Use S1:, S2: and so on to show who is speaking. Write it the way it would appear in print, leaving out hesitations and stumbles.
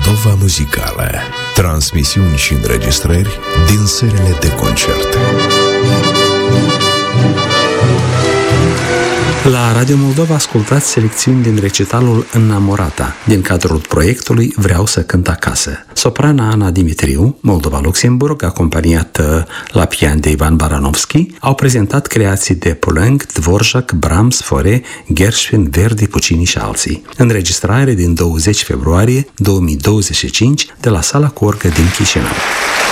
S1: Moldova Muzicală. Transmisiuni și înregistrări din sălile de concerte.
S2: La Radio Moldova ascultați selecțiuni din recitalul Înamorata, din cadrul proiectului Vreau să cânt acasă. Soprana Ana Dimitriu, Moldova-Luxemburg, acompaniată la pian de Ivan Baranovski, au prezentat creații de Poulenc, Dvorak, Brahms, Fauré, Gershwin, Verdi, Puccini și alții. Înregistrare din 20 februarie 2025 de la Sala cu Orgă din Chișinău.